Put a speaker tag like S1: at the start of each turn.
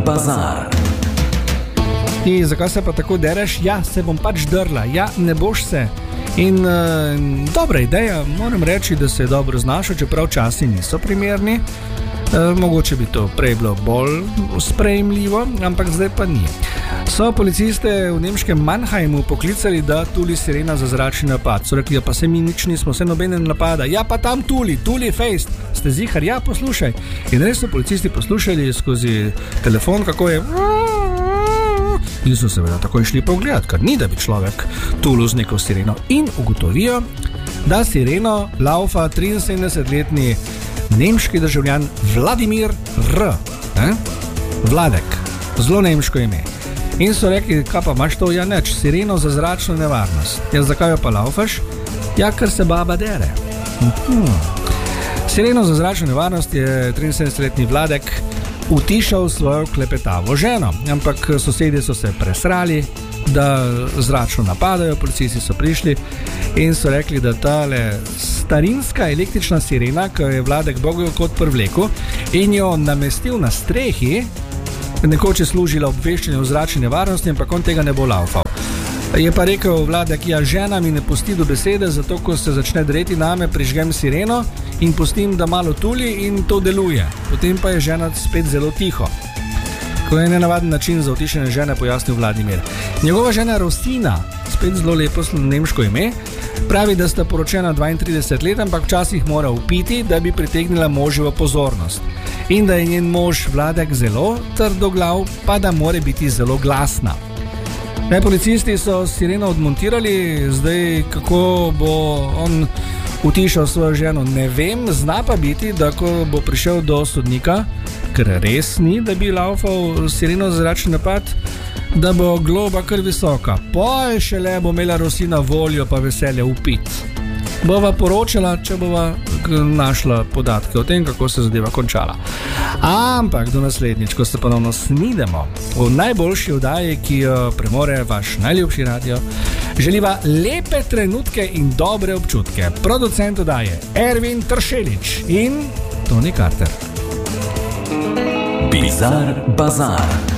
S1: bazar.
S2: In zakaj se pa tako dereš? Ja, se bom pač drla. Ja, ne boš se. In dobra ideja, moram reči, da se je dobro znašel, čeprav časi niso primerni. Mogoče bi to prej bilo bolj sprejemljivo, ampak zdaj pa ni. So policiste v nemškem Mannheimu poklicali, da tuli sirena za zračni napad. So rekli, pa se mi nič nismo, se nobene napada. Ja, pa tam tuli fejst. Ste zihar? Ja, poslušaj. In res so policisti poslušali skozi telefon, kako je. In so seveda takoj šli pogledat, ker ni, da bi človek tulil z neko sireno. In ugotovijo, da sireno laufa 73-letni nemški državljan Vladimir R. Vladek. Zelo nemško ime. In so rekli, kaj pa imaš to? Ja, neč, sireno za zračno nevarnost. Ja, zakaj jo pa laufaš? Ja, ker se baba dere. Sireno za zračno nevarnost je 73-letni Vladek utišal svojo klepetavo ženo, ampak sosedje so se presrali, da zračno napadajo, policisti so prišli in so rekli, da tale starinska električna sirena, ki je Vladek bogel kot prvleku in jo namestil na strehi, nekoč je služila obveščanje o zračni nevarnosti, ampak on tega ne bo laufal. Je pa rekel Vladek, ja, žena mi ne pusti do besede, zato ko se začne dreti name, prižgem sireno in pustim, da malo tuli in to deluje. Potem pa je žena spet zelo tiho. Ko je nenavaden način za utišanje žene, pojasnil Vladimir. Njegova žena Rosina, spet zelo lepo nemško ime, pravi, da sta poročena 32 let, ampak včasih mora upiti, da bi pritegnila moževo pozornost. In da je njen mož Vladek zelo trdoglav, pa da mora biti zelo glasna. Policisti so sireno odmontirali, zdaj kako bo on utišal svojo ženo, ne vem, zna pa biti, da ko bo prišel do sodnika, ker res ni, da bi laufal sireno za zračni napad, da bo globa kar visoka. Poj šele bo imela Rosina voljo pa veselje upit. Bova poročala, če bova našla podatke o tem, kako se zadeva končala. Ampak do naslednjič, ko se ponovno snidemo v najboljši oddaji, ki jo premore vaš najljubši radio, želiva lepe trenutke in dobre občutke. Producent oddaje Ervin Tršelič in Toni Karter.
S1: Bizar bazar.